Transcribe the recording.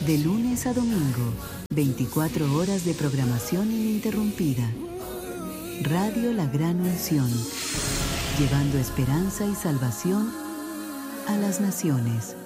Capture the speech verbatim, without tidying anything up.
De lunes a domingo, veinticuatro horas de programación ininterrumpida. Radio La Gran Unción, llevando esperanza y salvación a las naciones.